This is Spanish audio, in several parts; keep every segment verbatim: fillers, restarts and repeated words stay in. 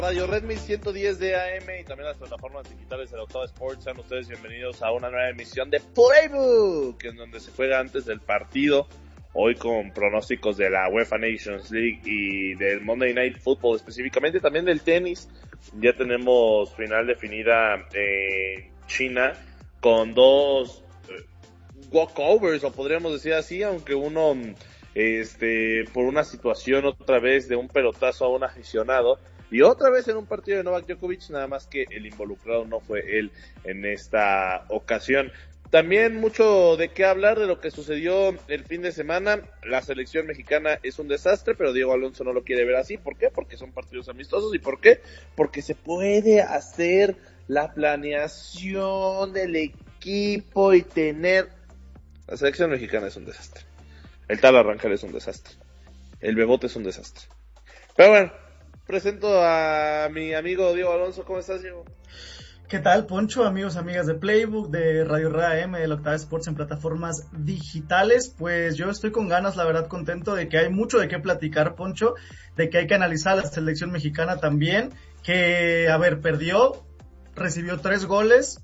Radio Red mil ciento diez de A M y también las plataformas digitales de la Octava Sports. Sean ustedes bienvenidos a una nueva emisión de Playbook, en donde se juega antes del partido, hoy con pronósticos de la UEFA Nations League y del Monday Night Football, específicamente también del tenis. Ya tenemos final definida en China con dos walkovers, o podríamos decir así, aunque uno este por una situación otra vez de un pelotazo a un aficionado, y otra vez en un partido de Novak Djokovic, nada más que el involucrado no fue él en esta ocasión. También mucho de qué hablar de lo que sucedió el fin de semana. La selección mexicana es un desastre, pero Diego Alonso no lo quiere ver así. ¿Por qué? Porque son partidos amistosos. ¿Y por qué? Porque se puede hacer la planeación del equipo y tener... La selección mexicana es un desastre. El tal Arrangel es un desastre. El Bebote es un desastre. Pero bueno, presento a mi amigo Diego Alonso. ¿Cómo estás, Diego? ¿Qué tal, Poncho? Amigos, amigas de Playbook, de Radio Red A M, de la Octava Sports en plataformas digitales. Pues yo estoy con ganas, la verdad, contento de que hay mucho de qué platicar, Poncho, de que hay que analizar a la selección mexicana también, que, a ver, perdió, recibió tres goles,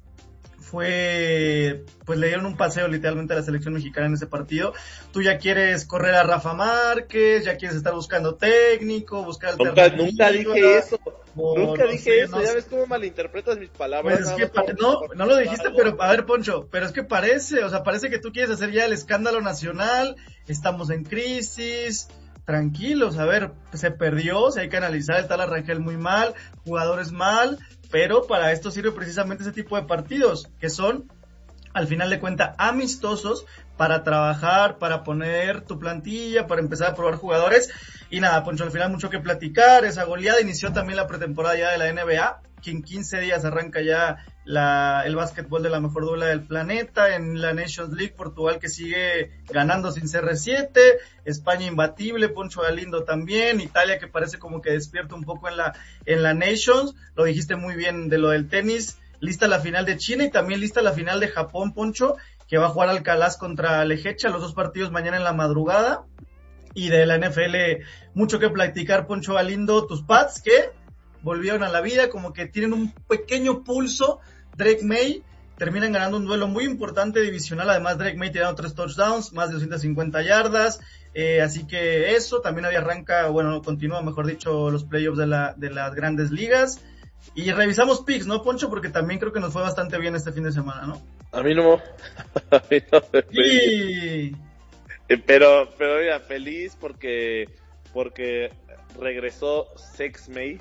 fue, pues le dieron un paseo literalmente a la selección mexicana en ese partido. Tú ya quieres correr a Rafa Márquez, ya quieres estar buscando técnico, buscar alternativas. Nunca, nunca dije eso. O, Nunca no dije sé, eso, no ya sé. ves cómo malinterpretas mis palabras. Pues es que, pa- no, no lo dijiste, pero a ver, Poncho, pero es que parece, o sea, parece que tú quieres hacer ya el escándalo nacional, estamos en crisis, tranquilos, a ver, se perdió, se hay que analizar, el tal Arrangel muy mal, jugadores mal, pero para esto sirve precisamente ese tipo de partidos, que son, al final de cuentas, amistosos, para trabajar, para poner tu plantilla, para empezar a probar jugadores. Y nada, Poncho, al final mucho que platicar. Esa goleada inició también la pretemporada ya de la N B A, que en quince días arranca ya la, el básquetbol de la mejor duela del planeta. En la Nations League, Portugal que sigue ganando sin C R siete, España imbatible, Poncho Galindo también, Italia que parece como que despierta un poco en la, en la Nations. Lo dijiste muy bien de lo del tenis. Lista la final de China y también lista la final de Japón, Poncho, que va a jugar Alcaraz contra Lejecha, los dos partidos mañana en la madrugada. Y de la N F L, mucho que platicar, Poncho Galindo. Tus Pats, que volvieron a la vida, como que tienen un pequeño pulso. Drake May, terminan ganando un duelo muy importante divisional. Además, Drake May tirando tres touchdowns, más de doscientas cincuenta yardas. Eh, así que eso, también ahí arranca, bueno, continúa, mejor dicho, los playoffs de, la, de las grandes ligas. Y revisamos picks, ¿no, Poncho? Porque también creo que nos fue bastante bien este fin de semana, ¿no? A mí no, a mí no me fue y... bien. Pero, pero mira, feliz porque, porque regresó Sex May.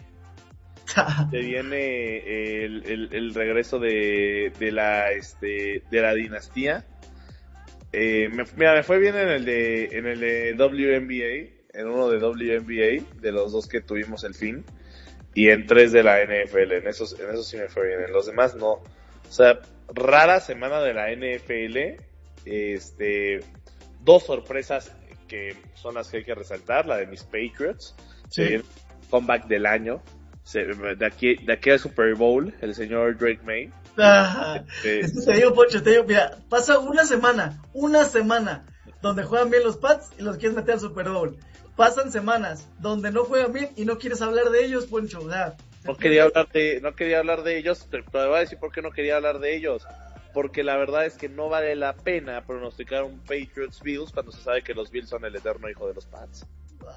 Se viene el, el, el regreso de, de la, este, de la dinastía. Eh, me, mira, me fue bien en el de, en el de W N B A, en uno de W N B A, de los dos que tuvimos el fin. Y en tres de la N F L, en esos, en esos sí me fue bien, en los demás no. O sea, rara semana de la N F L, este, dos sorpresas que son las que hay que resaltar, la de mis Patriots, sí. El comeback del año, se, de aquí, de aquí al Super Bowl, el señor Drake May. Ah, este, es que te digo, Poncho, te digo, mira, pasa una semana, una semana, donde juegan bien los Pats y los quieres meter al Super Bowl. Pasan semanas donde no juegan bien y no quieres hablar de ellos, Poncho. O sea, no quería hablar de, no quería hablar de ellos, pero te voy a decir por qué no quería hablar de ellos. Porque la verdad es que no vale la pena pronosticar un Patriots Bills cuando se sabe que los Bills son el eterno hijo de los Pats.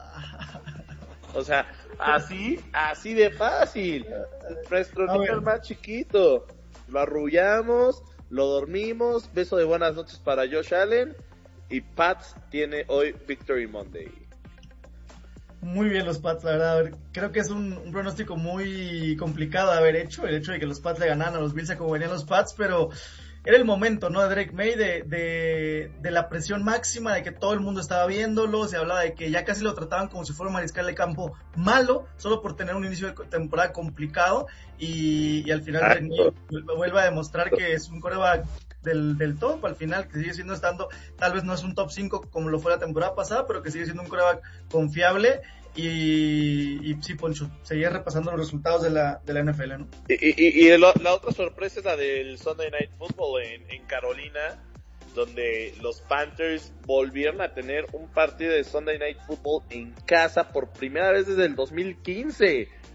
O sea, así, así de fácil. Nuestro niño más chiquito. Lo arrullamos, lo dormimos, beso de buenas noches para Josh Allen y Pats tiene hoy Victory Monday. Muy bien los Pats, la verdad. A ver, creo que es un, un pronóstico muy complicado de haber hecho, el hecho de que los Pats le ganaran a los Bills como venían los Pats, pero era el momento, ¿no? De Drake May, de, de, de la presión máxima, de que todo el mundo estaba viéndolo, se hablaba de que ya casi lo trataban como si fuera un mariscal de campo malo, solo por tener un inicio de temporada complicado, y, y al final Drake May vuelve a demostrar que es un quarterback del, del top, al final, que sigue siendo estando, tal vez no es un top cinco como lo fue la temporada pasada, pero que sigue siendo un quarterback confiable. Y, y sí, Poncho, seguía repasando los resultados de la, de la N F L, ¿no? Y, y, y la, la otra sorpresa es la del Sunday Night Football en, en Carolina, donde los Panthers volvieron a tener un partido de Sunday Night Football en casa por primera vez desde el dos mil quince.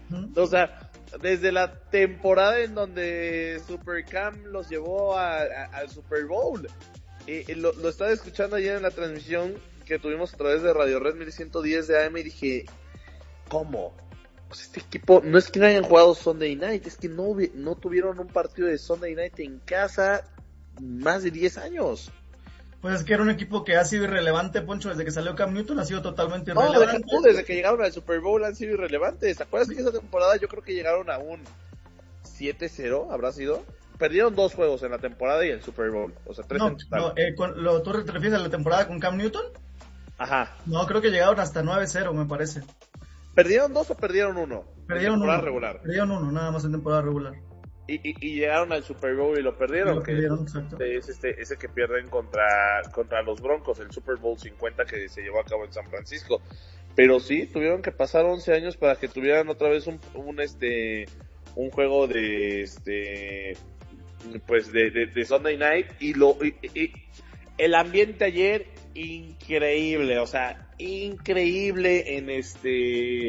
Uh-huh. O sea, desde la temporada en donde Supercam los llevó a, a, al Super Bowl. Eh, lo, lo estaba escuchando ayer en la transmisión que tuvimos a través de Radio Red mil ciento diez de A M y dije, ¿cómo? Pues este equipo, no es que no hayan jugado Sunday Night, es que no, no tuvieron un partido de Sunday Night en casa más de diez años. Pues es que era un equipo que ha sido irrelevante, Poncho, desde que salió Cam Newton ha sido totalmente no, irrelevante. No, desde que llegaron al Super Bowl han sido irrelevantes. ¿Te acuerdas que esa temporada yo creo que llegaron a un siete cero, habrá sido? Perdieron dos juegos en la temporada y el Super Bowl, o sea, tres no, en total. No, eh, con, lo, ¿tú te refieres a la temporada con Cam Newton? Ajá. No, creo que llegaron hasta nueve cero, me parece. ¿Perdieron dos o perdieron uno? Perdieron en temporada uno. regular. Perdieron uno, nada más en temporada regular. Y, y, y llegaron al Super Bowl y lo perdieron. Y lo perdieron, que exacto. Es este, ese que pierden contra, contra los Broncos, el Super Bowl cincuenta que se llevó a cabo en San Francisco. Pero sí, tuvieron que pasar once años para que tuvieran otra vez un, un este, un juego de, este, pues de, de, de Sunday Night y lo, y, y, el ambiente ayer, increíble, o sea, increíble en este,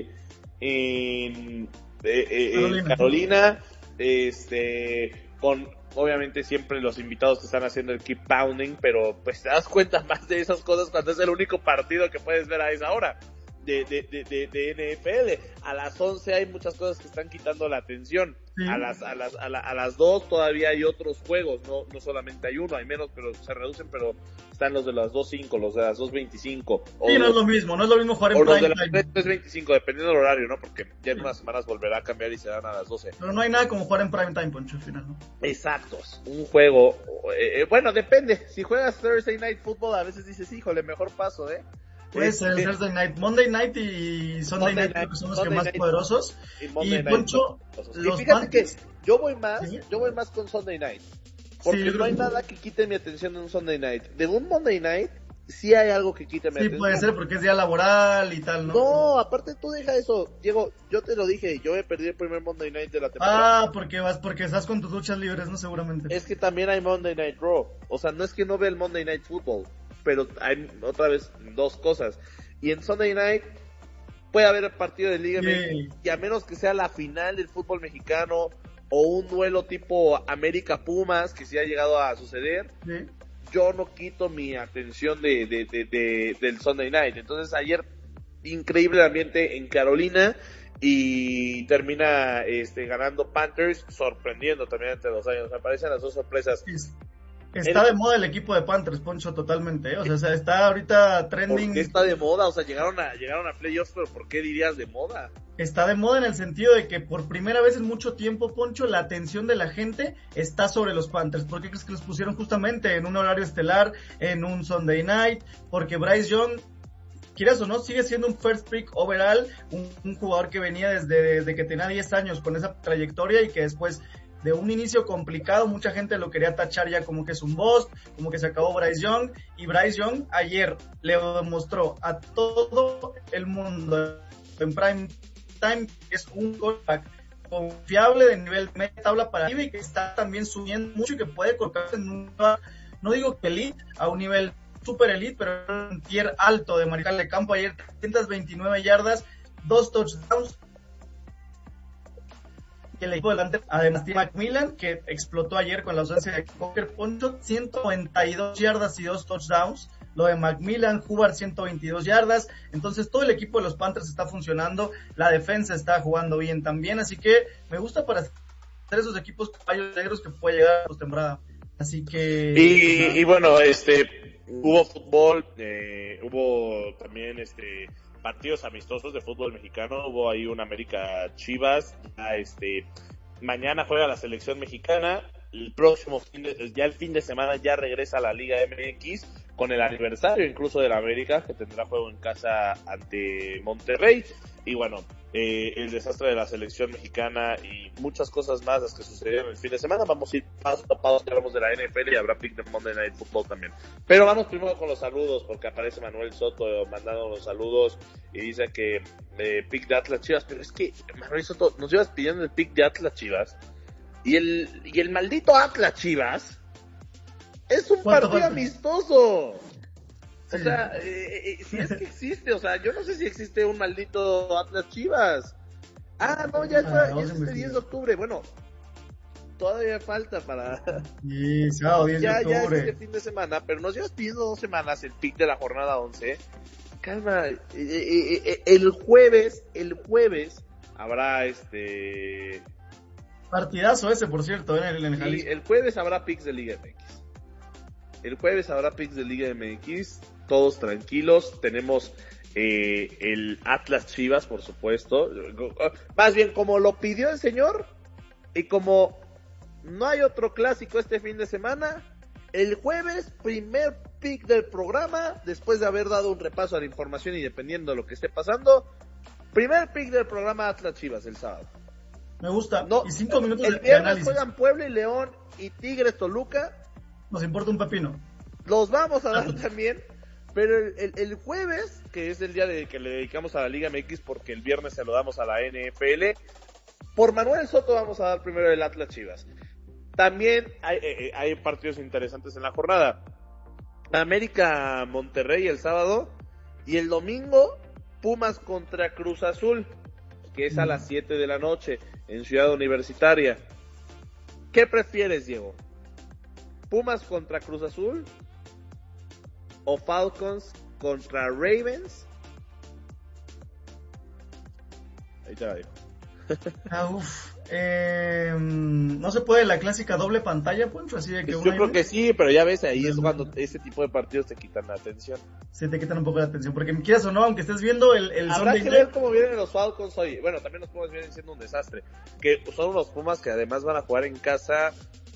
en, eh, en Carolina. Carolina, este, con obviamente siempre los invitados que están haciendo el keep pounding, pero pues te das cuenta más de esas cosas cuando es el único partido que puedes ver a esa hora de, de, de, de, de N F L. A las once hay muchas cosas que están quitando la atención. Sí. A las, a las, a, la, a las dos todavía hay otros juegos, no, no solamente hay uno, hay menos, pero se reducen, pero están los de las dos cinco, los de las dos veinticinco. Sí, no es lo mismo, no es lo mismo jugar en prime time. O los de las tres veinticinco, dependiendo del horario, ¿no? Porque ya en unas semanas volverá a cambiar y serán a las doce. Pero no hay nada como jugar en prime time, Poncho, al final, ¿no? Exacto, un juego, eh, bueno, depende, si juegas Thursday Night Football a veces dices, híjole, mejor paso, ¿eh? Puede ser el Thursday Night, Monday Night y Sunday Monday Night, que son los Monday que más Night, poderosos. Y, y Poncho, y los fíjate Panthers, que yo voy más, ¿sí? yo voy más con Sunday Night. Porque sí, no hay que... nada que quite mi atención de un Sunday Night. De un Monday Night, sí hay algo que quite mi sí, atención. Sí, puede ser porque es día laboral y tal, ¿no? No, aparte tú deja eso. Diego, yo te lo dije, yo me perdí el primer Monday Night de la temporada. Ah, porque vas, porque estás con tus luchas libres, ¿no? Seguramente. Es que también hay Monday Night Raw. O sea, no es que no vea el Monday Night Football, pero hay otra vez dos cosas. Y en Sunday Night puede haber partido de Liga yeah. M X, y a menos que sea la final del fútbol mexicano o un duelo tipo América Pumas, que sí ha llegado a suceder, yeah. yo no quito mi atención de, de, de, de, del Sunday Night. Entonces ayer, increíble el ambiente en Carolina, y termina este ganando Panthers, sorprendiendo también entre los años. Me parecen las dos sorpresas. Sí. Está el... de moda el equipo de Panthers, Poncho, totalmente, ¿eh? O sea, o sea, está ahorita trending. ¿Por qué está de moda? O sea, llegaron a llegaron a playoffs, pero ¿por qué dirías de moda? Está de moda en el sentido de que por primera vez en mucho tiempo, Poncho, la atención de la gente está sobre los Panthers. ¿Por qué crees que los pusieron justamente en un horario estelar, en un Sunday Night? Porque Bryce Young, quieras o no, sigue siendo un first pick overall, un, un jugador que venía desde, desde que tenía diez años con esa trayectoria y que después de un inicio complicado, mucha gente lo quería tachar ya como que es un boss, como que se acabó Bryce Young, y Bryce Young ayer le demostró a todo el mundo en prime time que es un quarterback confiable de nivel media tabla para arriba y que está también subiendo mucho y que puede colocarse en un, no digo que elite, a un nivel super elite, pero en un tier alto de mariscal de campo. Ayer trescientas veintinueve yardas, dos touchdowns. Y el equipo delante, además de Macmillan, que explotó ayer con la ausencia de Cocker, Poncho, ciento noventa y dos yardas y dos touchdowns. Lo de Macmillan, Hubbard, ciento veintidós yardas. Entonces todo el equipo de los Panthers está funcionando, la defensa está jugando bien también, así que me gusta para hacer esos equipos caballos negros que puede llegar a la postemporada. Así que... Y, y, y bueno, este, hubo fútbol, eh, hubo también este... partidos amistosos de fútbol mexicano. Hubo ahí un América Chivas, ya este mañana juega la selección mexicana, el próximo fin de, ya el fin de semana ya regresa a la Liga M X con el aniversario incluso de la América, que tendrá juego en casa ante Monterrey. Y bueno, eh, el desastre de la selección mexicana y muchas cosas más las que sucedieron el fin de semana. Vamos a ir paso a paso, hablamos de la N F L y habrá pick de Monday Night Football también. Pero vamos primero con los saludos, porque aparece Manuel Soto mandando los saludos y dice que eh, pick de Atlas Chivas. Pero es que, Manuel Soto, nos ibas pidiendo el pick de Atlas Chivas y el, y el maldito Atlas Chivas es un partido falta? amistoso. O sea, eh, eh, si es que existe, o sea, yo no sé si existe un maldito Atlas Chivas. Ah, no, ya, Ah, está, ya es este diez de octubre. Bueno, todavía falta para... Sí, sábado diez de ya, ya es octubre. este fin de semana, pero nos llevas pidiendo dos semanas el pick de la jornada once. Calma, eh, eh, eh, el jueves, el jueves habrá este... Partidazo ese, por cierto, en el, en el Sí, Jalisco. el jueves habrá picks de Liga M X. El jueves habrá picks de Liga M X, todos tranquilos. Tenemos eh, el Atlas Chivas, por supuesto. Más bien, como lo pidió el señor, y como no hay otro clásico este fin de semana, el jueves, primer pick del programa, después de haber dado un repaso a la información y dependiendo de lo que esté pasando, primer pick del programa Atlas Chivas el sábado. Me gusta. No, y cinco minutos el de, de viernes análisis. juegan Puebla y León y Tigres Toluca. Nos importa un pepino. Los vamos a dar también, pero el, el, el jueves, que es el día de que le dedicamos a la Liga M X, porque el viernes se lo damos a la N F L, por Manuel Soto vamos a dar primero el Atlas Chivas. También hay, hay, hay partidos interesantes en la jornada. América Monterrey el sábado, y el domingo Pumas contra Cruz Azul, que es a las siete de la noche en Ciudad Universitaria. ¿Qué prefieres, Diego? ¿Pumas contra Cruz Azul o Falcons contra Ravens? Ahí te la digo. Ah, uf. Eh, no se puede la clásica doble pantalla, Poncho, así de que Yo una creo y que sí, pero ya ves, ahí es No. cuando ese tipo de partidos te quitan la atención. se te quitan un poco la atención, porque quieras o no, aunque estés viendo el, el Habrá Sunday que Night, ver cómo vienen los Falcons hoy. Bueno, también los Pumas vienen siendo un desastre. Que son unos Pumas que además van a jugar en casa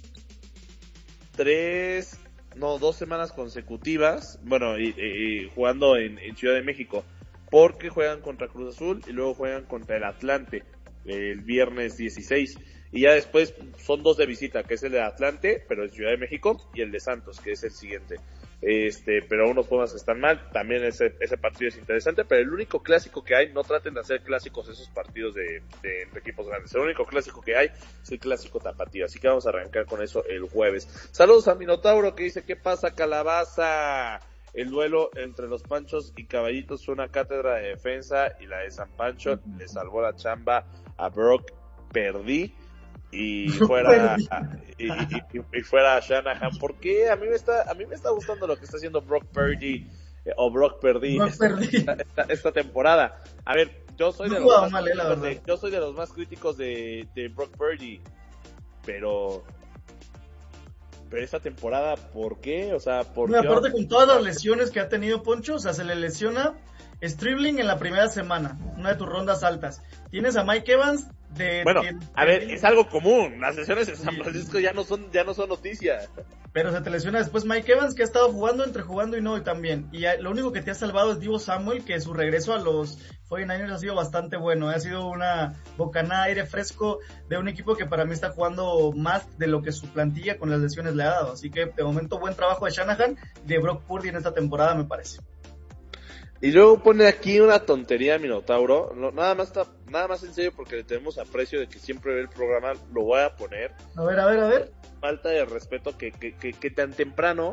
tres, no, dos semanas consecutivas. Bueno, y, y, y jugando en, en Ciudad de México. Porque juegan contra Cruz Azul y luego juegan contra el Atlante el viernes dieciséis. Y ya después son dos de visita, que es el de Atlante, pero en Ciudad de México, y el de Santos, que es el siguiente. Este, pero unos Pumas están mal, también ese, ese partido es interesante, pero el único clásico que hay, no traten de hacer clásicos esos partidos de, de, de equipos grandes, el único clásico que hay es el clásico tapatío, así que vamos a arrancar con eso el jueves. Saludos a Minotauro que dice, ¿qué pasa, Calabaza? El duelo entre los Panchos y Caballitos fue una cátedra de defensa y la de San Pancho le salvó la chamba a Brock Perdí y fuera y, y, y fuera Shanahan. ¿Por qué? A mí me está a mí me está gustando lo que está haciendo Brock Purdy eh, o Brock Purdy Brock esta, Purdy. esta, esta, esta temporada. A ver, yo soy de No los jugaba más mal, eh, la críticos verdad. de, yo soy de los más críticos de, de Brock Purdy, pero pero esta temporada, ¿por qué? O sea, ¿por No, qué? aparte con todas las lesiones que ha tenido Poncho, o sea, se le lesiona Stribling en la primera semana, una de tus rondas altas. Tienes a Mike Evans de... Bueno, de- a ver, de- es algo común. Las lesiones en San Sí. Francisco ya no son ya no son noticia. Pero se te lesiona después Mike Evans, que ha estado jugando entre jugando y no y también. Y ya- lo único que te ha salvado es Divo Samuel, que su regreso a los cuarenta y nueve ers ha sido bastante bueno. Ha sido una bocanada de aire fresco de un equipo que para mí está jugando más de lo que su plantilla con las lesiones le ha dado. Así que de momento buen trabajo de Shanahan, de Brock Purdy en esta temporada me parece. Y luego pone aquí una tontería Minotauro. No, nada más está, nada más en serio porque le tenemos aprecio de que siempre ve el programa, lo voy a poner. A ver, a ver, a ver. Falta de respeto que, que, que, que tan temprano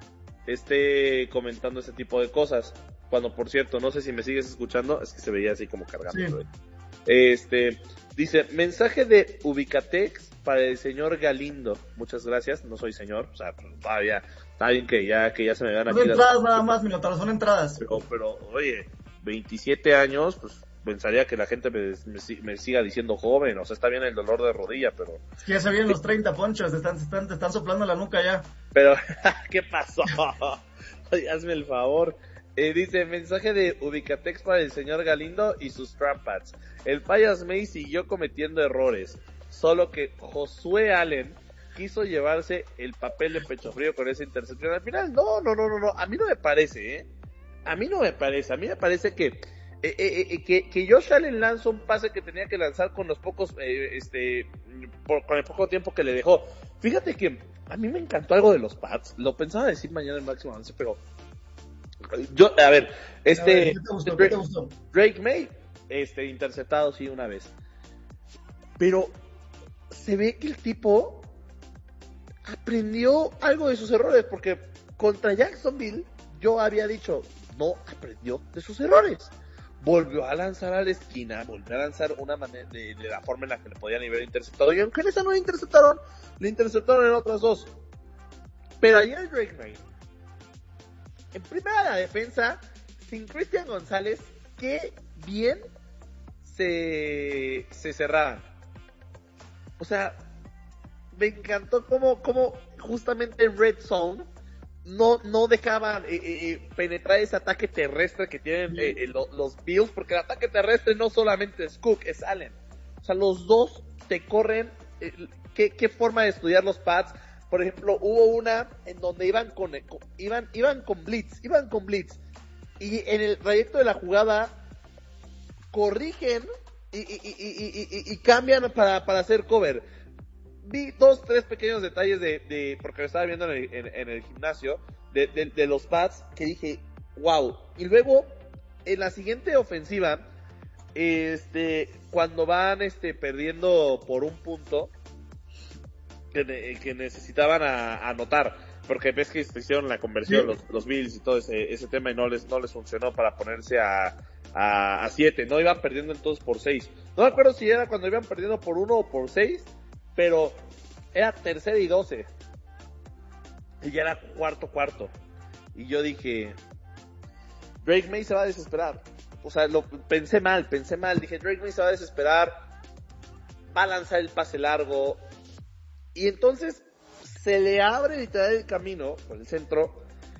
esté comentando ese tipo de cosas. Cuando, por cierto, no sé si me sigues escuchando, es que se veía así como cargando. Sí. Este, dice, mensaje de Ubicatex para el señor Galindo. Muchas gracias, no soy señor, o sea, todavía, está bien que ya, que ya se me dan Son aquí las... entradas nada más, Minotauro, son entradas. Pero, pero, oye, veintisiete años, pues pensaría que la gente me, me, me siga diciendo joven, o sea, está bien el dolor de rodilla, pero... Es que ya se vienen los treinta, Ponchos, te están, te están, te están soplando la nuca ya. Pero, ¿qué pasó? Oye, hazme el favor. Eh, dice, mensaje de Ubicatex para el señor Galindo y sus trampads. El Payas May siguió cometiendo errores, solo que Josué Allen quiso llevarse el papel de pecho frío con esa intercepción. Al final, no, no, no, no, no, a mí no me parece, ¿eh? A mí no me parece, a mí me parece que eh, eh, eh, que, que Josh Allen lanzó un pase que tenía que lanzar con los pocos, eh, este, por, con el poco tiempo que le dejó. Fíjate que a mí me encantó algo de los Pats, lo pensaba decir mañana en Máximo Avance, pero yo, a ver, este, A ver, ¿qué te gustó? ¿Qué te gustó? Drake May, este, interceptado sí una vez, pero se ve que el tipo aprendió algo de sus errores, porque contra Jacksonville yo había dicho, no aprendió de sus errores. volvió a lanzar a la esquina, volvió a lanzar una manera de, de la forma en la que le podían haber interceptado, y aunque en esa no le interceptaron, le interceptaron en otras dos. Pero ayer Drake May, en primera la defensa, sin Christian González, qué bien se, se cerraban. O sea, me encantó cómo, cómo justamente en Red Zone no, no dejaban eh, eh, penetrar ese ataque terrestre que tienen eh, eh, los, los Bills, porque el ataque terrestre no solamente es Cook, es Allen. O sea, los dos te corren. Eh, ¿qué, qué forma de estudiar los Pats? Por ejemplo, hubo una en donde iban con, con iban, iban con blitz, iban con blitz, y en el trayecto de la jugada corrigen y, y, y, y, y, y cambian para, para hacer cover. Vi dos, tres pequeños detalles de, de porque lo estaba viendo en el, en, en el gimnasio, de, de, de los Pats, que dije, wow. Y luego, en la siguiente ofensiva, este, cuando van, este, perdiendo por un punto, que, que necesitaban a, a anotar, porque ves que hicieron la conversión, sí. los, los Bills y todo ese, ese tema, y no les, no les funcionó para ponerse a, a, a siete, no iban perdiendo entonces por seis. No me acuerdo si era cuando iban perdiendo por uno o por seis, pero era tercera y doce. Y ya era cuarto cuarto. Y yo dije, Drake May se va a desesperar. O sea, lo pensé mal, pensé mal. Dije, Drake May se va a desesperar, va a lanzar el pase largo. Y entonces se le abre literal el camino por el centro.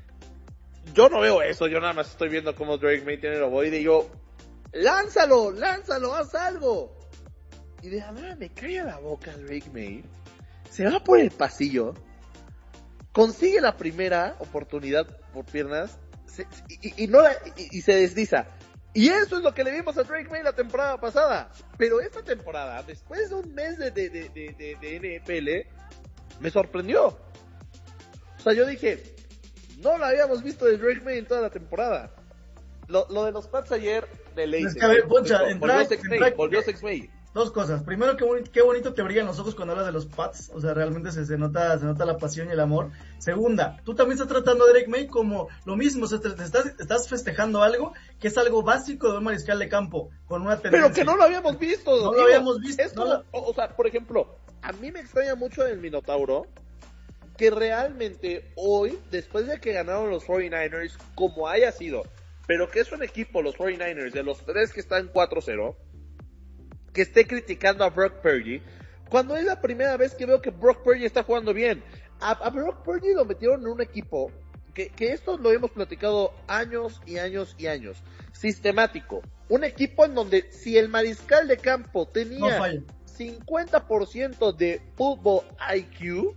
Yo no veo eso, yo nada más estoy viendo cómo Drake May tiene el ovoide y digo, lánzalo, lánzalo, haz algo. Y de verdad me cae a la boca Drake May, se va por el pasillo, consigue la primera oportunidad por piernas, se, y, y, no la, y, y se desliza. Y eso es lo que le vimos a Drake May la temporada pasada. Pero esta temporada, después de un mes de, de, de, de, de, de N F L, me sorprendió. O sea, yo dije, no lo habíamos visto de Drake May en toda la temporada. Lo, lo de los Pats ayer, de ley. Es que a ver, Poncha, en volvió track, Sex en May, track, volvió Sex May. Dos cosas. Primero, qué, boni- qué bonito te brillan los ojos cuando hablas de los Pats. O sea, realmente se, se nota se nota la pasión y el amor. Segunda, tú también estás tratando a Drake May como lo mismo. O sea, te, te estás, estás festejando algo que es algo básico de un mariscal de campo. Con una tendencia. Pero que no lo habíamos visto. No digo, lo habíamos visto. Es como, no lo... o, o sea, por ejemplo, a mí me extraña mucho el Minotauro que realmente hoy, después de que ganaron los cuarenta y nueve ers, como haya sido, pero que es un equipo, los cuarenta y nueve ers, de los tres que están cuatro cero, que esté criticando a Brock Purdy, cuando es la primera vez que veo que Brock Purdy está jugando bien. A, a Brock Purdy lo metieron en un equipo, que, que esto lo hemos platicado años y años y años, sistemático. Un equipo en donde si el mariscal de campo tenía no cincuenta por ciento de fútbol I Q,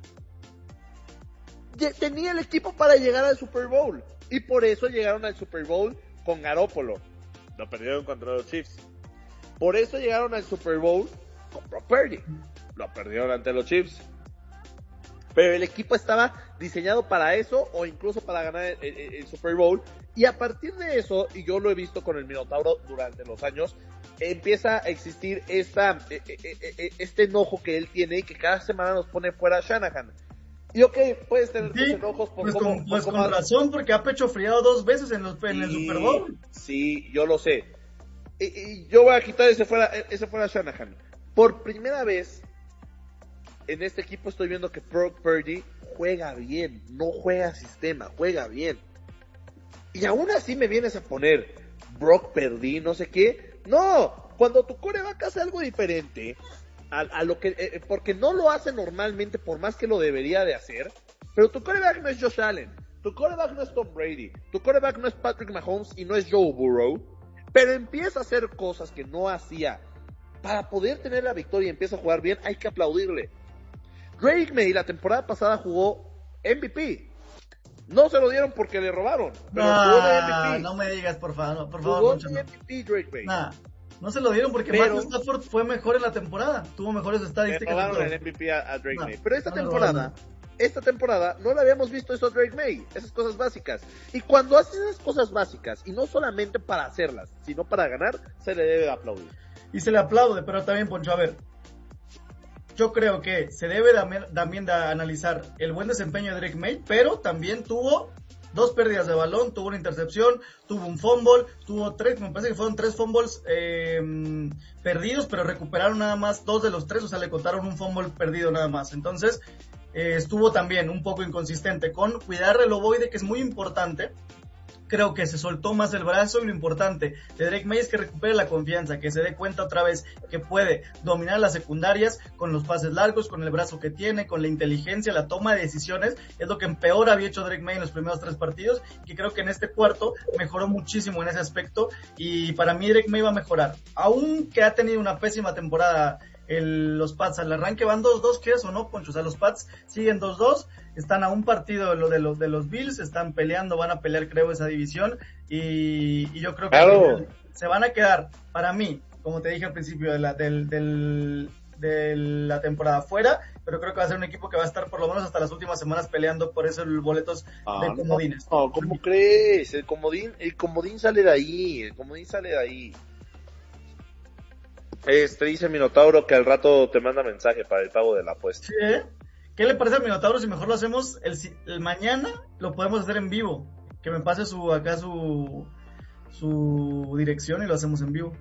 tenía el equipo para llegar al Super Bowl. Y por eso llegaron al Super Bowl con Garoppolo. Lo perdieron contra los Chiefs. Por eso llegaron al Super Bowl con Brock Purdy. Lo perdieron ante los Chiefs. Pero el equipo estaba diseñado para eso, o incluso para ganar el, el, el Super Bowl. Y a partir de eso, y yo lo he visto con el Minotauro durante los años, empieza a existir esta, este enojo que él tiene y que cada semana nos pone fuera a Shanahan. Y ok, puedes tener tus sí, enojos por pues cómo... con, pues por con cómo... razón, porque ha pecho friado dos veces en, los, en sí, el Super Bowl. Sí, yo lo sé. Y, y yo voy a quitar ese fuera, ese fuera Shanahan. Por primera vez en este equipo estoy viendo que Brock Purdy juega bien, no juega sistema, juega bien. Y aún así me vienes a poner Brock Purdy, no sé qué. No, cuando tu coreback hace algo diferente a, a lo que, eh, porque no lo hace normalmente, por más que lo debería de hacer, pero tu coreback no es Josh Allen, tu coreback no es Tom Brady, tu coreback no es Patrick Mahomes y no es Joe Burrow, pero empieza a hacer cosas que no hacía para poder tener la victoria y empieza a jugar bien, hay que aplaudirle. Drake May la temporada pasada jugó M V P. No se lo dieron porque le robaron, pero nah, jugó de M V P. No me digas, por favor, por favor. Jugó mucho, de no. M V P Drake May. Nah, no se lo dieron porque pero, Matthew Stafford fue mejor en la temporada. Tuvo mejores le estadísticas. robaron el M V P a, a Drake nah, May. Pero esta no temporada, esta temporada no le habíamos visto eso a Drake May, esas cosas básicas. Y cuando haces esas cosas básicas, y no solamente para hacerlas, sino para ganar, se le debe aplaudir. Y se le aplaude, pero también, Poncho, a ver, yo creo que se debe también de analizar el buen desempeño de Drake May, pero también tuvo dos pérdidas de balón, tuvo una intercepción, tuvo un fumble, tuvo tres, me parece que fueron tres fumbles eh, perdidos, pero recuperaron nada más dos de los tres, o sea, le contaron un fumble perdido nada más. Entonces, eh, estuvo también un poco inconsistente con cuidar el ovoide, que es muy importante. Creo que se soltó más el brazo y lo importante de Drake Maye es que recupere la confianza, que se dé cuenta otra vez que puede dominar las secundarias con los pases largos, con el brazo que tiene, con la inteligencia, la toma de decisiones. Es lo que peor había hecho Drake Maye en los primeros tres partidos, que creo que en este cuarto mejoró muchísimo en ese aspecto, y para mí Drake Maye va a mejorar. Aunque ha tenido una pésima temporada el, los Pats al arranque, van dos dos, ¿quieres o no, Poncho? O sea, los Pats siguen dos dos, están a un partido de, lo, de, los, de los Bills, están peleando, van a pelear creo esa división, y, y yo creo que claro. se van a quedar, para mí, como te dije al principio de la, del, del, de la temporada fuera, pero creo que va a ser un equipo que va a estar por lo menos hasta las últimas semanas peleando por esos boletos ah, de comodines. No, no, ¿cómo crees? El comodín, el comodín sale de ahí, el comodín sale de ahí. Este dice Minotauro que al rato te manda mensaje para el pago de la apuesta. Sí, ¿eh? ¿Qué le parece a Minotauro si mejor lo hacemos el, el mañana? Lo podemos hacer en vivo. Que me pase su acá su su dirección y lo hacemos en vivo.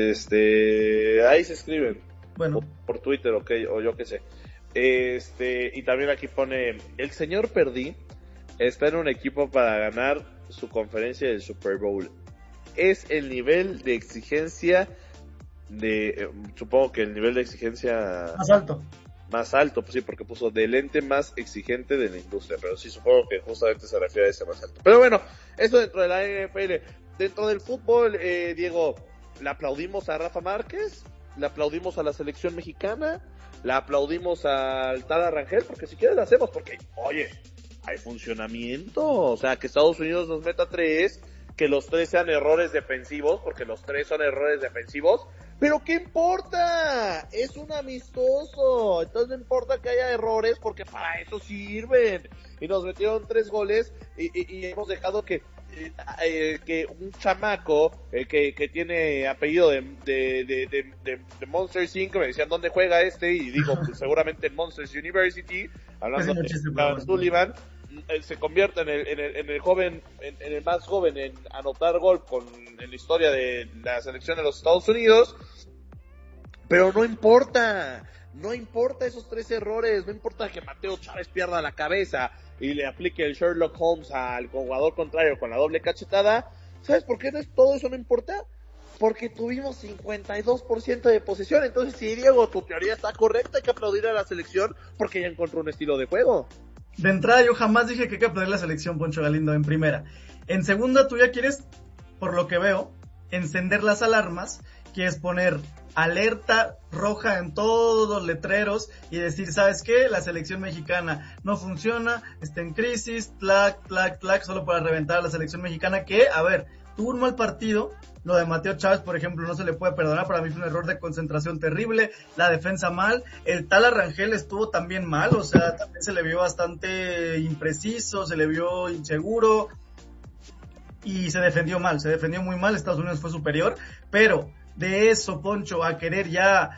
Este, ahí se escriben. Bueno, por, por Twitter, okay, o yo qué sé. Este, y también aquí pone, el señor Perdí está en un equipo para ganar su conferencia del Super Bowl. Es el nivel de exigencia de, eh, supongo que el nivel de exigencia más alto. Más alto, pues sí, porque puso del ente más exigente de la industria, pero sí supongo que justamente se refiere a ese más alto. Pero bueno, eso dentro de la N F L. Dentro del fútbol, eh, Diego, ¿le aplaudimos a Rafa Márquez? ¿Le aplaudimos a la selección mexicana? ¿Le aplaudimos al Tala Rangel? Porque si quieres lo hacemos, porque, oye, hay funcionamiento, o sea, que Estados Unidos nos meta tres, que los tres sean errores defensivos, porque los tres son errores defensivos, pero ¿qué importa? Es un amistoso, entonces no importa que haya errores, porque para eso sirven, y nos metieron tres goles, y, y, y hemos dejado que eh, eh, que un chamaco eh, que, que tiene apellido de, de, de, de, de, de Monsters incorporated, me decían ¿dónde juega este? Y digo, pues seguramente en Monsters University, hablando de Carl Sullivan, se convierte en el, en el, en el joven, en, en el más joven en anotar gol con, en la historia de la selección de los Estados Unidos, pero no importa, no importa esos tres errores, no importa que Mateo Chávez pierda la cabeza y le aplique el Sherlock Holmes al jugador contrario con la doble cachetada. ¿Sabes por qué no es, todo eso no importa? Porque tuvimos cincuenta y dos por ciento de posesión. Entonces, sí, Diego, tu teoría está correcta, hay que aplaudir a la selección porque ya encontró un estilo de juego. De entrada, yo jamás dije que hay que aplaudir a la selección, Poncho Galindo, en primera. En segunda, tú ya quieres, por lo que veo, encender las alarmas, quieres poner alerta roja en todos los letreros y decir, ¿sabes qué? La selección mexicana no funciona, está en crisis, tlac, tlac, tlac, solo para reventar a la selección mexicana que, a ver, tuvo un mal partido. Lo de Mateo Chávez, por ejemplo, no se le puede perdonar, para mí fue un error de concentración terrible, la defensa mal, el Tala Rangel estuvo también mal, o sea, también se le vio bastante impreciso, se le vio inseguro y se defendió mal, se defendió muy mal, Estados Unidos fue superior, pero de eso, Poncho, a querer ya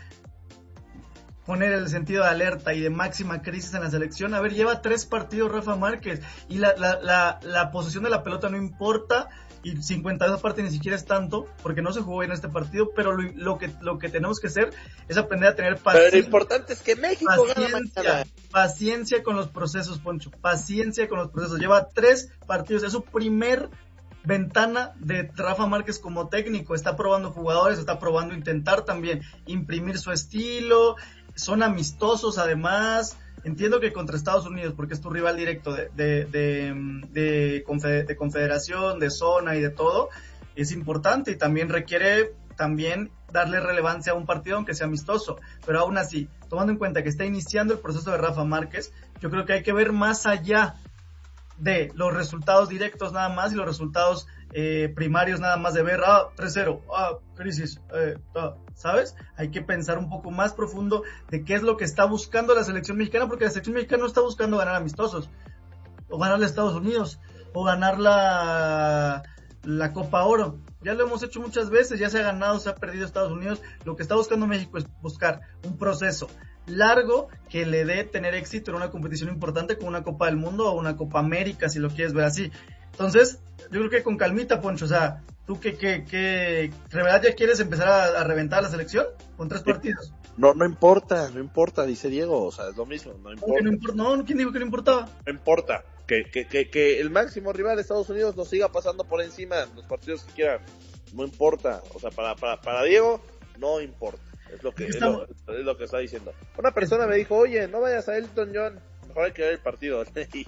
poner el sentido de alerta y de máxima crisis en la selección, a ver, lleva tres partidos Rafa Márquez y la, la, la, la posesión de la pelota no importa, y cincuenta y dos partes ni siquiera es tanto, porque no se jugó en este partido, pero lo, lo que lo que tenemos que hacer es aprender a tener paciencia. Pero lo importante es que México paciencia, gana. Paciencia con los procesos, Poncho, paciencia con los procesos. Lleva tres partidos, es su primer ventana de Rafa Márquez como técnico, está probando jugadores, está probando intentar también imprimir su estilo, son amistosos además. Entiendo que contra Estados Unidos, porque es tu rival directo de, de, de, de, de confederación, de zona y de todo, es importante y también requiere también darle relevancia a un partido aunque sea amistoso. Pero aún así, tomando en cuenta que está iniciando el proceso de Rafa Márquez, yo creo que hay que ver más allá de los resultados directos nada más y los resultados eh, primarios nada más de ver, ah, tres cero, ah, crisis, eh, ah, ¿sabes? Hay que pensar un poco más profundo de qué es lo que está buscando la selección mexicana, porque la selección mexicana no está buscando ganar amistosos, o ganar a Estados Unidos, o ganar la, la Copa Oro. Ya lo hemos hecho muchas veces, ya se ha ganado, se ha perdido Estados Unidos. Lo que está buscando México es buscar un proceso largo que le dé tener éxito en una competición importante como una Copa del Mundo o una Copa América, si lo quieres ver así. Entonces, yo creo que con calmita, Poncho, o sea, ¿tú qué, qué, qué, de verdad ya quieres empezar a, a reventar la selección con tres partidos? No, no importa, no importa, dice Diego, o sea, es lo mismo, no importa. No, import- no, ¿quién dijo que no importaba? No importa, que, que, que, que el máximo rival de Estados Unidos nos siga pasando por encima en los partidos que quieran, no importa, o sea, para, para, para Diego, no importa, es lo que, es lo, es lo que está diciendo. Una persona me dijo, oye, no vayas a Elton John, mejor hay que ver el partido.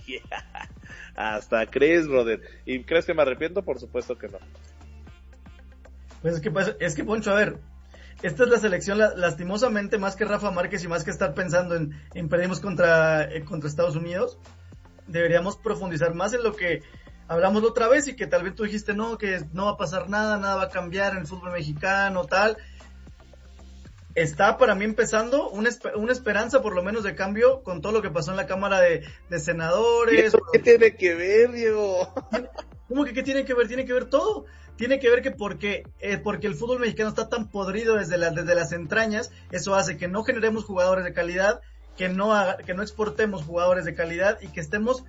Hasta crees, brother, ¿y crees que me arrepiento? Por supuesto que no. Pues es que, pues, es que Poncho, a ver, esta es la selección, la, lastimosamente, más que Rafa Márquez y más que estar pensando en, en perdimos contra, eh, contra Estados Unidos, deberíamos profundizar más en lo que hablamos la otra vez y que tal vez tú dijiste, no, que no va a pasar nada, nada va a cambiar en el fútbol mexicano, tal. Está para mí empezando una, una esperanza por lo menos de cambio con todo lo que pasó en la Cámara de, de Senadores. ¿Eso qué tiene que ver, Diego? ¿Cómo que qué tiene que ver? Tiene que ver todo. Tiene que ver que porque, eh, porque el fútbol mexicano está tan podrido desde, la, desde las entrañas, eso hace que no generemos jugadores de calidad, que no, haga, que no exportemos jugadores de calidad y que estemos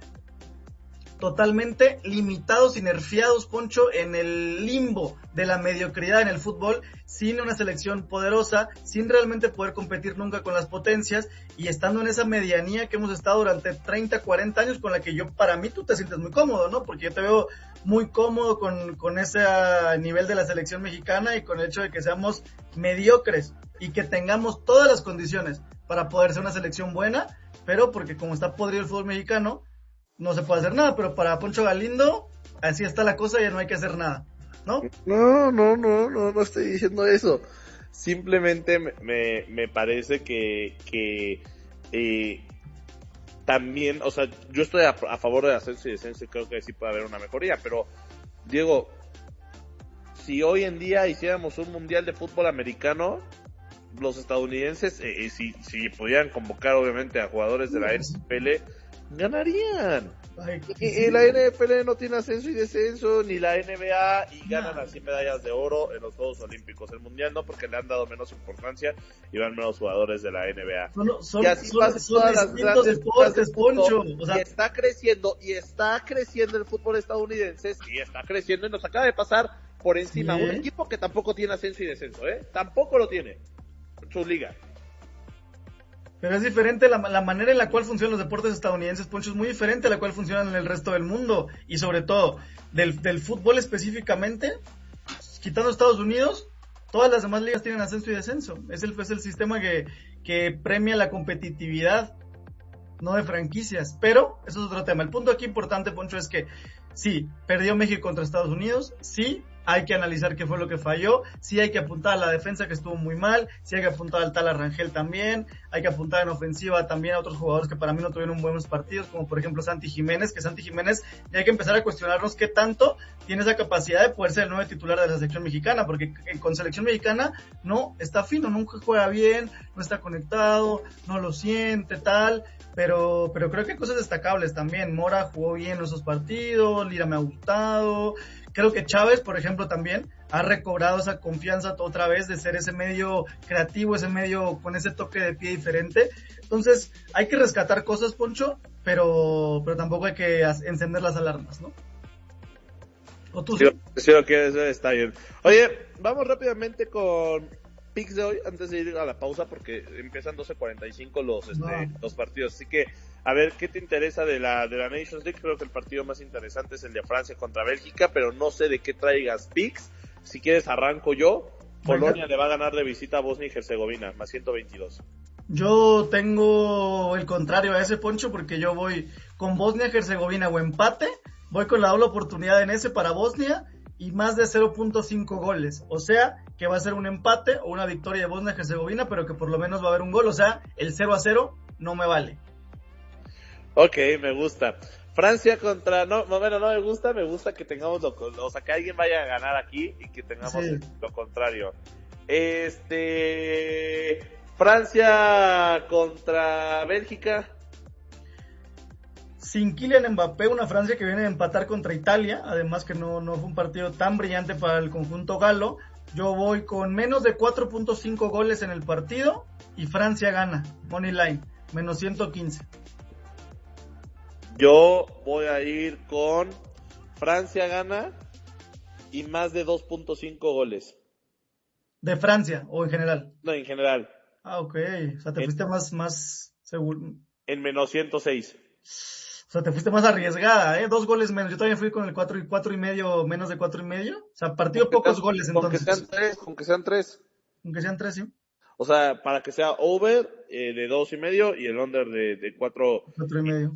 totalmente limitados y nerfeados, Poncho, en el limbo de la mediocridad en el fútbol, sin una selección poderosa, sin realmente poder competir nunca con las potencias y estando en esa medianía que hemos estado durante treinta, cuarenta años, con la que yo, para mí, tú te sientes muy cómodo, ¿no? Porque yo te veo muy cómodo con, con ese nivel de la selección mexicana y con el hecho de que seamos mediocres y que tengamos todas las condiciones para poder ser una selección buena, pero porque como está podrido el fútbol mexicano, no se puede hacer nada, pero para Poncho Galindo, así está la cosa, ya no hay que hacer nada, ¿no? No, no, no, no, no estoy diciendo eso. Simplemente me, me, me parece que, que eh, también, o sea, yo estoy a, a favor de ascenso y descenso y creo que sí puede haber una mejoría, pero, Diego, si hoy en día hiciéramos un mundial de fútbol americano, los estadounidenses, eh, eh, si, si pudieran convocar obviamente a jugadores de la N F L, ganarían. Ay, y, sí. y la N F L no tiene ascenso y descenso, ni la N B A, y ganan no. así medallas de oro en los Juegos Olímpicos. El Mundial no, porque le han dado menos importancia y van menos jugadores de la N B A. Son, son, y así son, pasa son todas distintos las deportes, Poncho. O sea, y está creciendo, y está creciendo el fútbol estadounidense, y está creciendo, y nos acaba de pasar por encima ¿sí? un equipo que tampoco tiene ascenso y descenso, ¿eh? Tampoco lo tiene. Su liga. Pero es diferente la, la manera en la cual funcionan los deportes estadounidenses, Poncho, es muy diferente a la cual funcionan en el resto del mundo. Y sobre todo, del, del fútbol específicamente, quitando Estados Unidos, todas las demás ligas tienen ascenso y descenso. Es el, es el sistema que, que premia la competitividad, no de franquicias. Pero, eso es otro tema. El punto aquí importante, Poncho, es que sí, perdió México contra Estados Unidos, sí, hay que analizar qué fue lo que falló, sí hay que apuntar a la defensa que estuvo muy mal, sí hay que apuntar al tal Rangel también, hay que apuntar en ofensiva también a otros jugadores que para mí no tuvieron buenos partidos, como por ejemplo Santi Jiménez, que Santi Jiménez ya hay que empezar a cuestionarnos qué tanto tiene esa capacidad de poder ser el nuevo titular de la selección mexicana, porque con selección mexicana no está fino, nunca juega bien, no está conectado, no lo siente, tal, pero pero creo que hay cosas destacables también. Mora jugó bien esos partidos, Lira me ha gustado. Creo que Chávez, por ejemplo, también ha recobrado esa confianza otra vez de ser ese medio creativo, ese medio con ese toque de pie diferente. Entonces, hay que rescatar cosas, Poncho, pero pero tampoco hay que encender las alarmas, ¿no? ¿O tú sí? Sí, sí, ok, eso está bien. Oye, vamos rápidamente con picks de hoy, antes de ir a la pausa, porque empiezan doce cuarenta y cinco los, este, no. los partidos. Así que, a ver, ¿qué te interesa de la de la Nations League? Creo que el partido más interesante es el de Francia contra Bélgica, pero no sé de qué traigas picks. Si quieres, arranco yo. Polonia le va a ganar de visita a Bosnia y Herzegovina, más ciento veintidós. Yo tengo el contrario a ese, Poncho, porque yo voy con Bosnia y Herzegovina o empate. Voy con la doble oportunidad en ese para Bosnia y más de cero punto cinco goles. O sea, que va a ser un empate o una victoria de Bosnia y Herzegovina, pero que por lo menos va a haber un gol. O sea, el cero a cero no me vale. Ok, me gusta. Francia contra... No, bueno, no me gusta, me gusta que tengamos lo... O sea, que alguien vaya a ganar aquí y que tengamos sí. lo contrario. Este... Francia contra Bélgica. Sin Kylian Mbappé, una Francia que viene de empatar contra Italia, además que no, no fue un partido tan brillante para el conjunto galo. Yo voy con menos de cuatro punto cinco goles en el partido y Francia gana, money line, menos ciento quince. Yo voy a ir con Francia gana y más de dos punto cinco goles. ¿De Francia o en general? No, en general. Ah, ok. O sea, te en, fuiste más, más seguro. En menos ciento seis. O sea, te fuiste más arriesgada, ¿eh? Dos goles menos. Yo también fui con el cuatro y cuatro y medio, menos de cuatro y medio. O sea, partido pocos sean, goles entonces. Con que sean tres, con que sean tres. Con que sean tres, sí. O sea, para que sea over eh, de dos y medio y el under de, de cuatro. Cuatro y medio.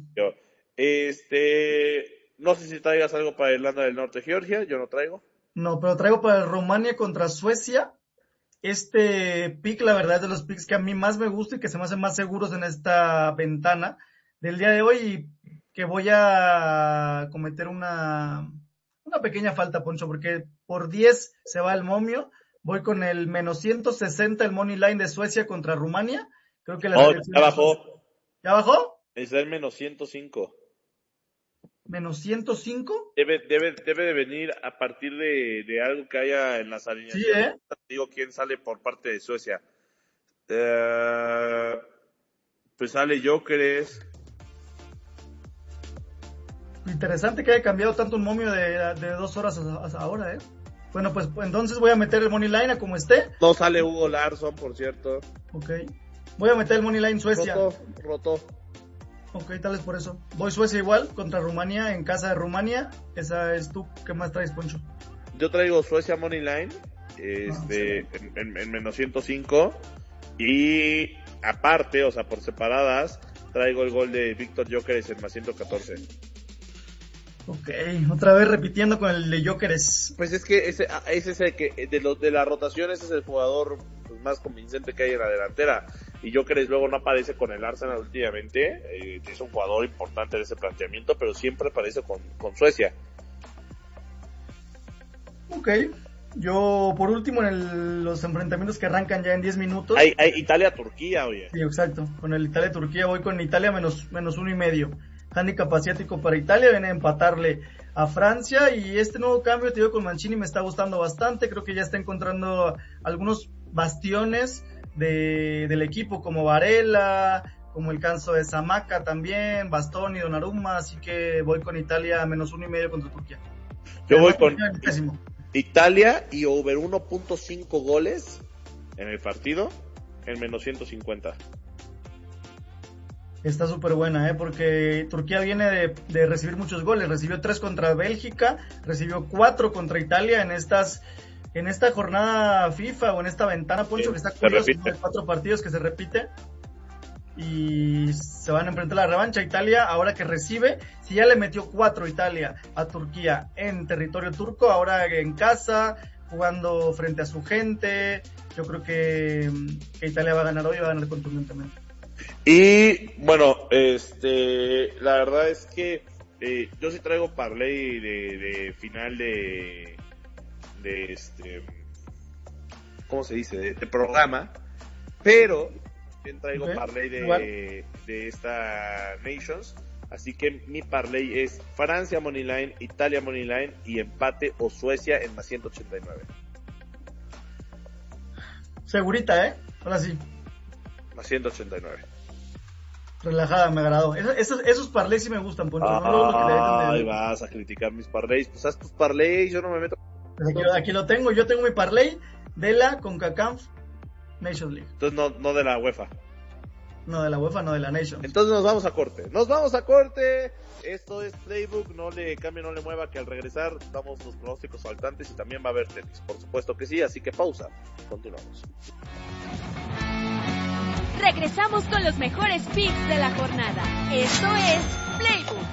Este, no sé si traigas algo para Irlanda del Norte, Georgia. Yo no traigo. No, pero traigo para Rumania contra Suecia. Este pick, la verdad, es de los picks que a mí más me gusta y que se me hacen más seguros en esta ventana del día de hoy, y que voy a cometer una, una pequeña falta, Poncho, porque por diez se va el momio. Voy con el menos ciento sesenta, el money line de Suecia contra Rumania. Creo que la oh, ya bajó. ¿Ya bajó? Está en menos ciento cinco. ¿Menos ciento cinco? Debe, debe, debe de venir a partir de, de algo que haya en las alineaciones. Sí, ¿eh? Digo quién sale por parte de Suecia. Uh, pues sale Jóqueres. Interesante que haya cambiado tanto un momio de, de dos horas hasta ahora, ¿eh? Bueno, pues entonces voy a meter el money line a como esté. No sale Hugo Larsson, por cierto. Ok. Voy a meter el money line Suecia. Roto, roto. Ok, tal vez por eso. Voy Suecia igual, contra Rumania, en casa de Rumania. Esa es tú. ¿Qué más traes, Poncho? Yo traigo Suecia money line, este, ah, sí. en, en, en menos ciento cinco. Y aparte, o sea, por separadas, traigo el gol de Víctor Gyökeres en más ciento catorce. Ok, otra vez repitiendo con el de Gyökeres. Pues es que ese, ese es el que, de, lo, de la rotación, ese es el jugador pues, más convincente que hay en la delantera. Y Gyökeres luego no aparece con el Arsenal últimamente, eh, es un jugador importante de ese planteamiento, pero siempre aparece con, con Suecia. Ok, yo por último en el, los enfrentamientos que arrancan ya en diez minutos. Hay, hay Italia-Turquía, oye. Sí, exacto, con el Italia-Turquía voy con Italia menos, menos uno y medio. Handicap asiático para Italia, viene a empatarle a Francia, y este nuevo cambio, te digo, con Mancini me está gustando bastante. Creo que ya está encontrando algunos bastiones de, del equipo, como Varela, como el caso de Zamaka también, Bastoni, Donnarumma, así que voy con Italia menos uno y medio contra Turquía. Yo voy con Italia y over uno punto cinco goles en el partido en menos ciento cincuenta. Está súper buena, ¿eh? Porque Turquía viene de, de recibir muchos goles. Recibió tres contra Bélgica, recibió cuatro contra Italia en estas en esta jornada FIFA o en esta ventana, Poncho, sí, que está curioso, ¿no? Cuatro partidos que se repite y se van a enfrentar la revancha. Italia, ahora que recibe, si ya le metió cuatro Italia a Turquía en territorio turco, ahora en casa, jugando frente a su gente, yo creo que, que Italia va a ganar hoy y va a ganar contundentemente. Y bueno, este, la verdad es que eh, yo sí traigo parlay de, de final de, de este, ¿cómo se dice? De, de programa, pero también traigo okay. parlay de, de esta Nations, así que mi parlay es Francia Moneyline, Italia Moneyline y empate o Suecia en más ciento ochenta y nueve. Segurita, ¿eh? Ahora sí. Más ciento ochenta y nueve. Relajada, me agradó. Esos, esos, esos parlays sí me gustan, Poncho. Ah, no lo que ay, de... vas a criticar mis parlays. Pues haz tus parlays, yo no me meto. Pues aquí, aquí lo tengo, yo tengo mi parlay de la CONCACAF Nations League. Entonces no, no de la UEFA. No de la UEFA, no de la Nations. Entonces nos vamos a corte. Nos vamos a corte. Esto es Playbook, no le cambie, no le mueva, que al regresar damos los pronósticos faltantes y también va a haber tenis. Por supuesto que sí, así que pausa. Continuamos. Regresamos con los mejores picks de la jornada. Esto es Playbook.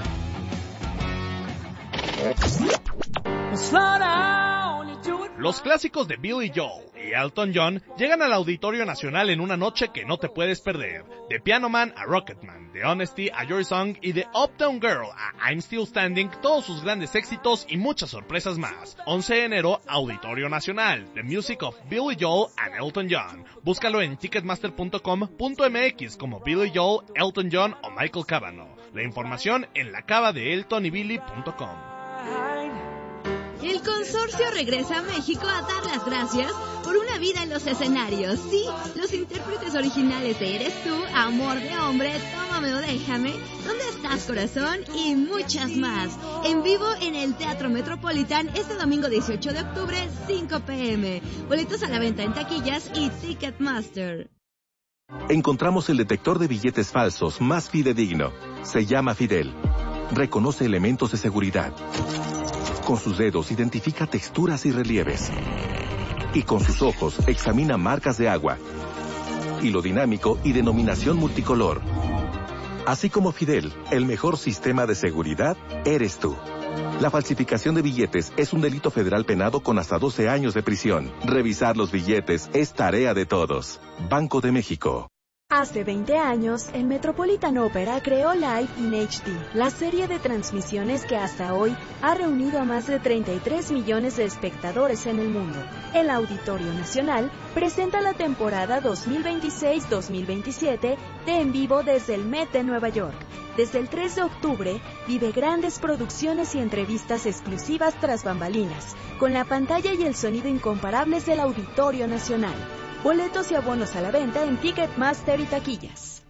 Los clásicos de Billy Joel y Elton John llegan al Auditorio Nacional en una noche que no te puedes perder. De Piano Man a Rocketman, de Honesty a Your Song y de Uptown Girl a I'm Still Standing, todos sus grandes éxitos y muchas sorpresas más. once de enero, Auditorio Nacional, The Music of Billy Joel and Elton John. Búscalo en ticketmaster punto com punto m x como Billy Joel, Elton John o Michael Cavanaugh. La información en la cava de elton y billy punto com. El consorcio regresa a México a dar las gracias por una vida en los escenarios. Sí, los intérpretes originales de Eres Tú, Amor de Hombre, Tómame o Déjame, ¿Dónde estás, corazón? Y muchas más. En vivo en el Teatro Metropolitan este domingo dieciocho de octubre, cinco pe eme. Boletos a la venta en taquillas y Ticketmaster. Encontramos el detector de billetes falsos más fidedigno. Se llama Fidel. Reconoce elementos de seguridad. Con sus dedos identifica texturas y relieves. Y con sus ojos examina marcas de agua, hilo dinámico y denominación multicolor. Así como Fidel, el mejor sistema de seguridad eres tú. La falsificación de billetes es un delito federal penado con hasta doce años de prisión. Revisar los billetes es tarea de todos. Banco de México. Hace veinte años, el Metropolitan Opera creó Live in hache de, la serie de transmisiones que hasta hoy ha reunido a más de treinta y tres millones de espectadores en el mundo. El Auditorio Nacional presenta la temporada dos mil veintiséis dos mil veintisiete de En Vivo desde el Met de Nueva York. Desde el tres de octubre, vive grandes producciones y entrevistas exclusivas tras bambalinas, con la pantalla y el sonido incomparables del Auditorio Nacional. Boletos y abonos a la venta en Ticketmaster y taquillas.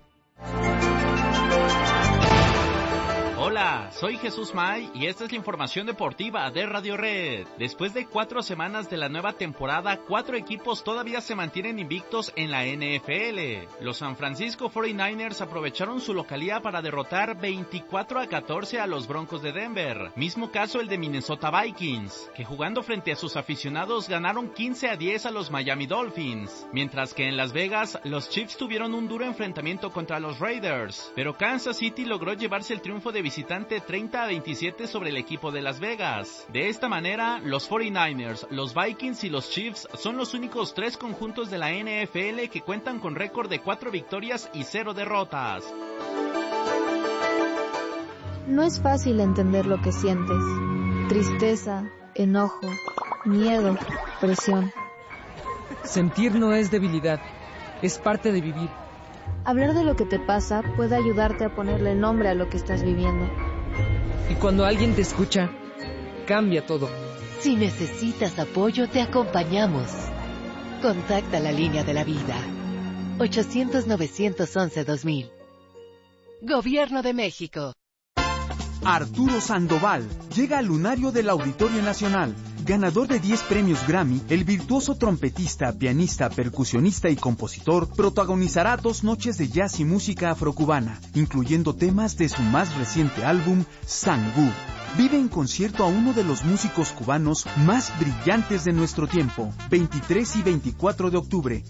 Hola, soy Jesús May y esta es la información deportiva de Radio Red. Después de cuatro semanas de la nueva temporada, cuatro equipos todavía se mantienen invictos en la N F L. Los San Francisco cuarenta y nueve ers aprovecharon su localía para derrotar veinticuatro a catorce a los Broncos de Denver. Mismo caso el de Minnesota Vikings, que jugando frente a sus aficionados ganaron quince a diez a los Miami Dolphins. Mientras que en Las Vegas, los Chiefs tuvieron un duro enfrentamiento contra los Raiders, pero Kansas City logró llevarse el triunfo de visitante treinta a veintisiete sobre el equipo de Las Vegas. De esta manera, los cuarenta y nueve ers, los Vikings y los Chiefs son los únicos tres conjuntos de la N F L que cuentan con récord de cuatro victorias y cero derrotas. No es fácil entender lo que sientes. Tristeza, enojo, miedo, presión. Sentir no es debilidad, es parte de vivir. Hablar de lo que te pasa puede ayudarte a ponerle nombre a lo que estás viviendo. Y cuando alguien te escucha, cambia todo. Si necesitas apoyo, te acompañamos. Contacta la línea de la vida. ochocientos novecientos once dos mil. Gobierno de México. Arturo Sandoval llega al lunario del Auditorio Nacional. Ganador de diez premios Grammy, el virtuoso trompetista, pianista, percusionista y compositor protagonizará dos noches de jazz y música afrocubana, incluyendo temas de su más reciente álbum, Sangú. Vive en concierto a uno de los músicos cubanos más brillantes de nuestro tiempo, veintitrés y veinticuatro de octubre.